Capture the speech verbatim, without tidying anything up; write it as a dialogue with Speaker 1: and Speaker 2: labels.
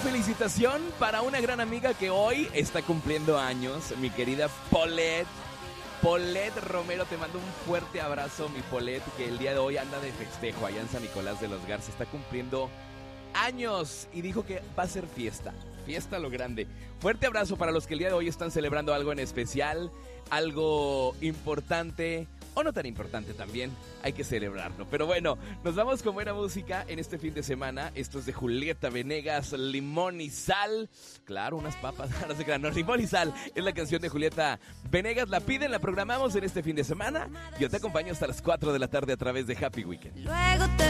Speaker 1: felicitación para una gran amiga que hoy está cumpliendo años, mi querida Paulette. Paulette Romero, te mando un fuerte abrazo, mi Paulette, que el día de hoy anda de festejo allá en San Nicolás de los Garza. Está cumpliendo años y dijo que va a ser fiesta, fiesta a lo grande. Fuerte abrazo para los que el día de hoy están celebrando algo en especial, algo importante o no tan importante también, hay que celebrarlo. Pero bueno, nos vamos con buena música en este fin de semana. Esto es de Julieta Venegas, Limón y Sal. Claro, unas papas, no se crean, no, Limón y Sal es la canción de Julieta Venegas. La piden, la programamos en este fin de semana. Yo te acompaño hasta las cuatro de la tarde a través de Happy Weekend.
Speaker 2: Luego te